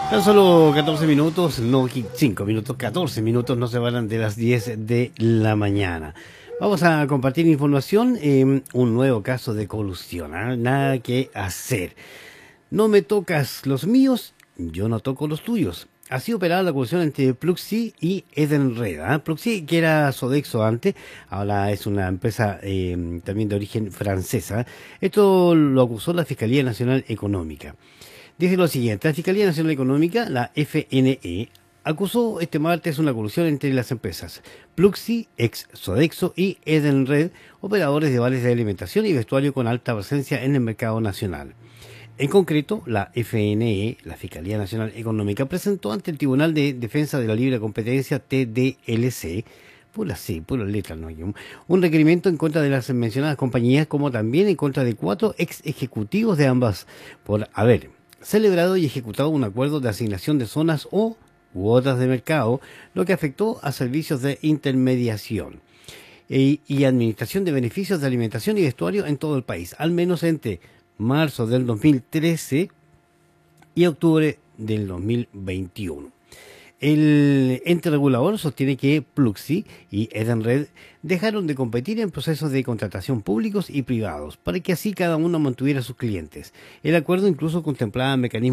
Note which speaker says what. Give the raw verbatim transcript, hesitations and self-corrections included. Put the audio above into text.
Speaker 1: Tan solo catorce minutos, no cinco minutos, catorce minutos no se van de las diez de la mañana. Vamos a compartir información en un nuevo caso de colusión, ¿eh? Nada que hacer. No me tocas los míos, yo no toco los tuyos. Así operaba la colusión entre Pluxee y Edenred. ¿eh? Pluxee, que era Sodexo antes, ahora es una empresa eh, también de origen francesa. Esto lo acusó la Fiscalía Nacional Económica. Dice lo siguiente: la Fiscalía Nacional Económica, la F N E, acusó este martes una colusión entre las empresas Pluxee, ex Sodexo, y Edenred, operadores de vales de alimentación y vestuario con alta presencia en el mercado nacional. En concreto, la F N E, la Fiscalía Nacional Económica, presentó ante el Tribunal de Defensa de la Libre Competencia, T D L C, pura C, pura letra, no hay un, un requerimiento en contra de las mencionadas compañías, como también en contra de cuatro ex ejecutivos de ambas, por haber celebrado y ejecutado un acuerdo de asignación de zonas o cuotas de mercado, lo que afectó a servicios de intermediación y, y administración de beneficios de alimentación y vestuario en todo el país, al menos entre marzo del dos mil trece y octubre del dos mil veintiuno. El ente regulador sostiene que Pluxee y Edenred dejaron de competir en procesos de contratación públicos y privados, para que así cada uno mantuviera sus clientes. El acuerdo incluso contemplaba mecanismos